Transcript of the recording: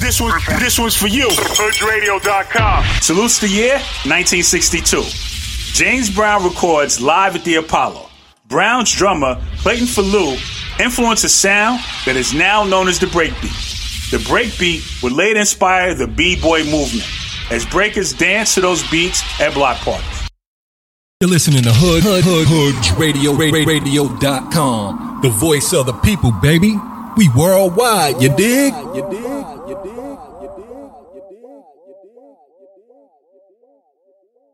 This one's for you. HoodRadio.com. Salutes the year 1962. James Brown records live at the Apollo. Brown's drummer, Clayton Falou, influenced a sound that is now known as the breakbeat. The breakbeat would later inspire the B-boy movement, as breakers dance to those beats at block parties. You're listening to HoodRadio.com, the voice of the people, baby. We worldwide, you dig?